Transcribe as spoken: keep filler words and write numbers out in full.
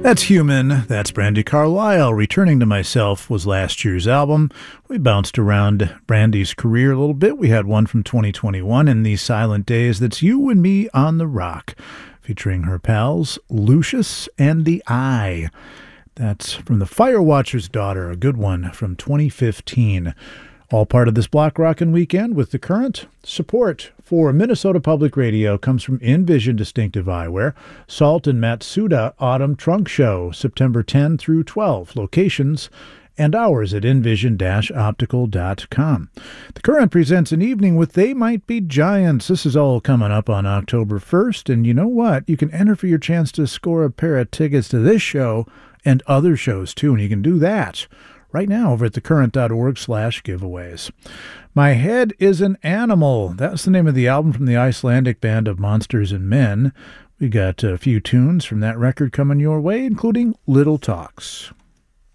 That's Human. That's Brandi Carlile. Returning to Myself was last year's album. We bounced around Brandi's career a little bit. We had one from twenty twenty-one, In These Silent Days. That's You and Me on the Rock, featuring her pals Lucius and The Eye. That's from The Firewatcher's Daughter, a good one from twenty fifteen. All part of this Block Rockin' Weekend with The Current. Support for Minnesota Public Radio comes from Envision Distinctive Eyewear, Salt and Matsuda Autumn Trunk Show, September tenth through twelfth. Locations and hours at envision dash optical dot com. The Current presents an evening with They Might Be Giants. This is all coming up on October first, and you know what? You can enter for your chance to score a pair of tickets to this show and other shows too, and you can do that right now over at thecurrent.org slash giveaways. My Head is an Animal. That's the name of the album from the Icelandic band of Monsters and Men. We got a few tunes from that record coming your way, including Little Talks.